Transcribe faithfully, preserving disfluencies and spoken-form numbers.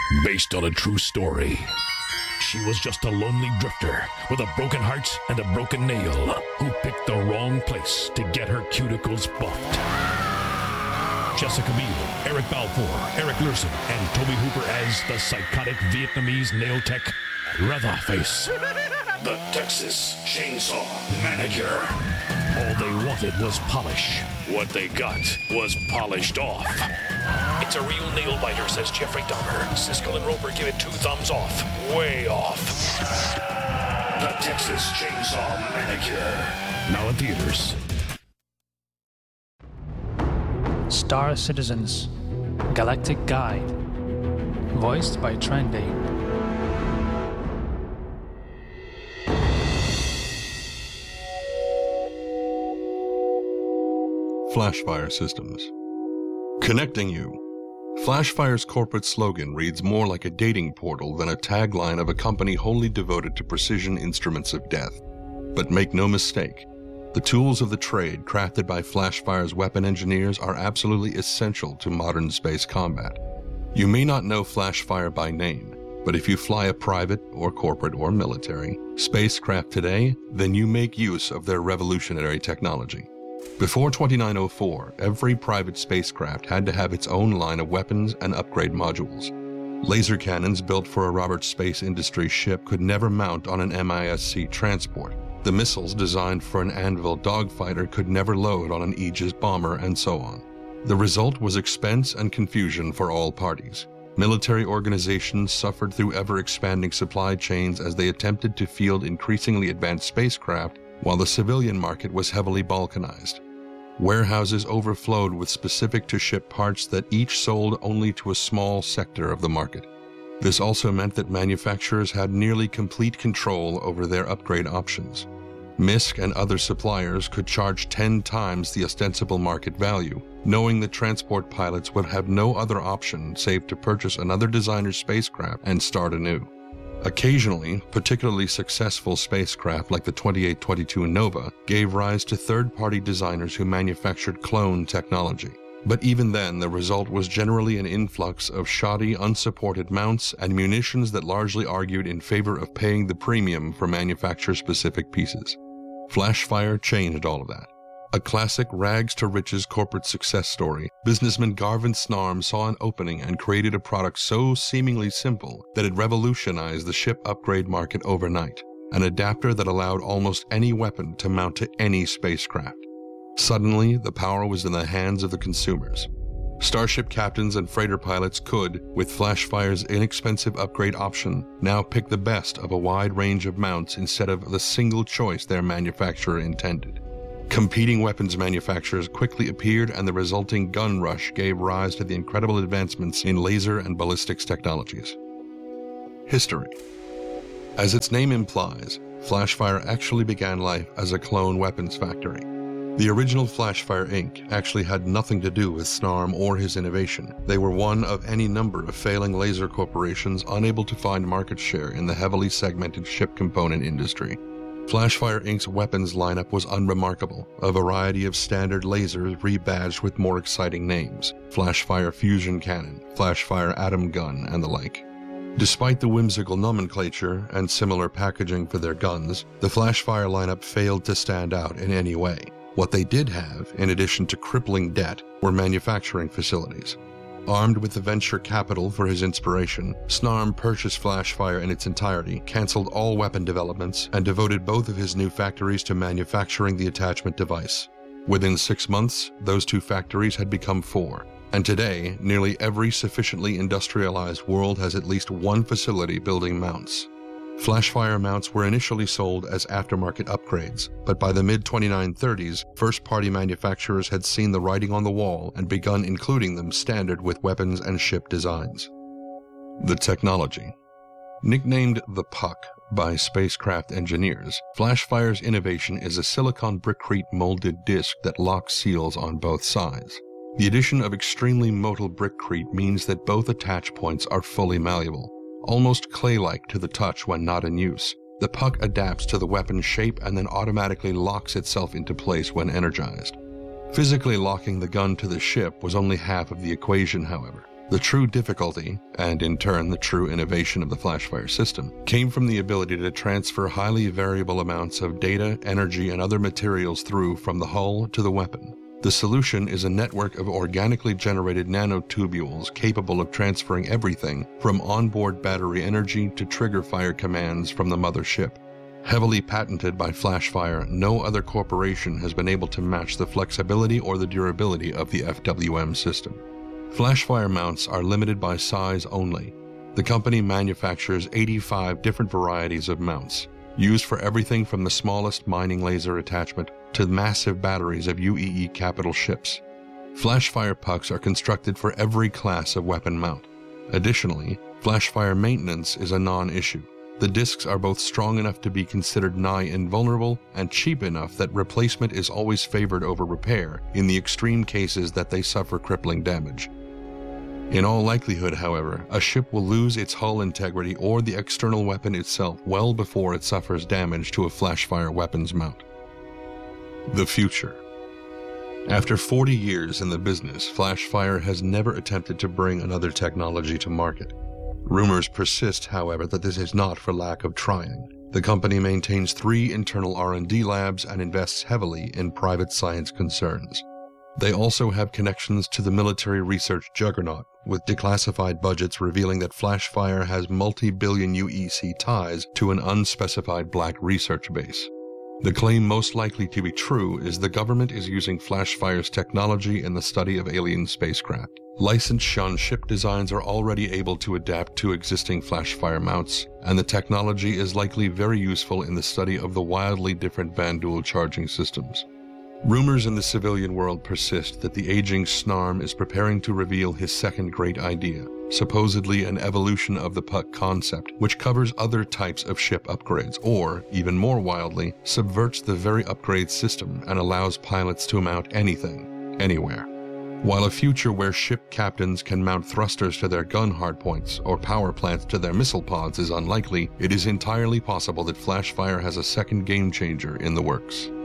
Based on a true story. She was just a lonely drifter with a broken heart and a broken nail who picked the wrong place to get her cuticles buffed. Jessica Biel, Eric Balfour, Eric Larson, and Toby Hooper as the psychotic Vietnamese nail tech, Leatherface. The Texas Chainsaw Manicure. All they wanted was polish. What they got was polished off. It's a real nail biter, says Jeffrey Dahmer. Siskel and Roper give it two thumbs off. Way off. The Texas Chainsaw Manicure. Now in theaters. Star Citizens, Galactic Guide. Voiced by Trendy. Flashfire Systems. Connecting you. Flashfire's corporate slogan reads more like a dating portal than a tagline of a company wholly devoted to precision instruments of death. But make no mistake, the tools of the trade crafted by Flashfire's weapon engineers are absolutely essential to modern space combat. You may not know Flashfire by name, but if you fly a private or corporate or military spacecraft today, then you make use of their revolutionary technology. Before twenty-nine oh four, every private spacecraft had to have its own line of weapons and upgrade modules. Laser cannons built for a Roberts Space Industries ship could never mount on an M I S C transport. The missiles designed for an Anvil dogfighter could never load on an Aegis bomber, and so on. The result was expense and confusion for all parties. Military organizations suffered through ever-expanding supply chains as they attempted to field increasingly advanced spacecraft, while the civilian market was heavily balkanized. Warehouses overflowed with specific-to-ship parts that each sold only to a small sector of the market. This also meant that manufacturers had nearly complete control over their upgrade options. M I S C and other suppliers could charge ten times the ostensible market value, knowing that transport pilots would have no other option save to purchase another designer's spacecraft and start anew. Occasionally, particularly successful spacecraft like the twenty-eight twenty-two Nova gave rise to third-party designers who manufactured clone technology. But even then, the result was generally an influx of shoddy, unsupported mounts and munitions that largely argued in favor of paying the premium for manufacturer-specific pieces. Flashfire changed all of that. A classic rags-to-riches corporate success story, businessman Garvin Snarm saw an opening and created a product so seemingly simple that it revolutionized the ship upgrade market overnight, an adapter that allowed almost any weapon to mount to any spacecraft. Suddenly, the power was in the hands of the consumers. Starship captains and freighter pilots could, with Flashfire's inexpensive upgrade option, now pick the best of a wide range of mounts instead of the single choice their manufacturer intended. Competing weapons manufacturers quickly appeared, and the resulting gun rush gave rise to the incredible advancements in laser and ballistics technologies. History. As its name implies, Flashfire actually began life as a clone weapons factory. The original Flashfire Incorporated actually had nothing to do with Snarm or his innovation. They were one of any number of failing laser corporations unable to find market share in the heavily segmented ship component industry. Flashfire Incorporated's weapons lineup was unremarkable, a variety of standard lasers rebadged with more exciting names: Flashfire Fusion Cannon, Flashfire Atom Gun, and the like. Despite the whimsical nomenclature and similar packaging for their guns, the Flashfire lineup failed to stand out in any way. What they did have, in addition to crippling debt, were manufacturing facilities. Armed with the venture capital for his inspiration, Snarm purchased Flashfire in its entirety, canceled all weapon developments, and devoted both of his new factories to manufacturing the attachment device. Within six months, those two factories had become four, and today, nearly every sufficiently industrialized world has at least one facility building mounts. Flashfire mounts were initially sold as aftermarket upgrades, but by the mid twenty-nine thirties, first-party manufacturers had seen the writing on the wall and begun including them standard with weapons and ship designs. The technology. Nicknamed the Puck by spacecraft engineers, Flashfire's innovation is a silicon brickcrete molded disc that locks seals on both sides. The addition of extremely motile brickcrete means that both attach points are fully malleable. Almost clay-like to the touch when not in use, the Puck adapts to the weapon's shape and then automatically locks itself into place when energized. Physically locking the gun to the ship was only half of the equation, however. The true difficulty, and in turn the true innovation of the Flashfire system, came from the ability to transfer highly variable amounts of data, energy, and other materials through from the hull to the weapon. The solution is a network of organically generated nanotubules capable of transferring everything from onboard battery energy to trigger fire commands from the mothership. Heavily patented by Flashfire, no other corporation has been able to match the flexibility or the durability of the F W M system. Flashfire mounts are limited by size only. The company manufactures eighty-five different varieties of mounts, used for everything from the smallest mining laser attachment to massive batteries of U E E capital ships. Flashfire pucks are constructed for every class of weapon mount. Additionally, Flashfire maintenance is a non-issue. The discs are both strong enough to be considered nigh invulnerable and cheap enough that replacement is always favored over repair in the extreme cases that they suffer crippling damage. In all likelihood, however, a ship will lose its hull integrity or the external weapon itself well before it suffers damage to a Flashfire weapons mount. The future. After forty years in the business, Flashfire has never attempted to bring another technology to market. Rumors persist, however, that this is not for lack of trying. The company maintains three internal R and D labs and invests heavily in private science concerns. They also have connections to the military research juggernaut, with declassified budgets revealing that Flashfire has multi-billion U E C ties to an unspecified black research base. The claim most likely to be true is the government is using Flashfire's technology in the study of alien spacecraft. Licensed Shan ship designs are already able to adapt to existing Flashfire mounts, and the technology is likely very useful in the study of the wildly different Vanduul charging systems. Rumors in the civilian world persist that the aging Snarm is preparing to reveal his second great idea, supposedly an evolution of the puck concept, which covers other types of ship upgrades, or, even more wildly, subverts the very upgrade system and allows pilots to mount anything, anywhere. While a future where ship captains can mount thrusters to their gun hardpoints or power plants to their missile pods is unlikely, it is entirely possible that Flashfire has a second game changer in the works.